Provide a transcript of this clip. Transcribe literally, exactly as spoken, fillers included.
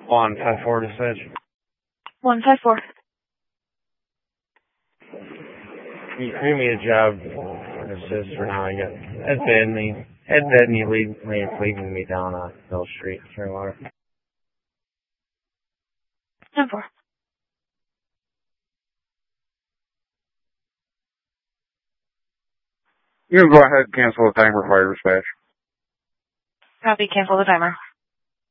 One five four dispatch. One five four. You give me a job. Assist for now. I got head bad me. Head bad me lead, leading me down uh, Mill Street, Clearwater. Ten four. You can go ahead and cancel the timer, fire dispatch. Copy. Cancel the timer.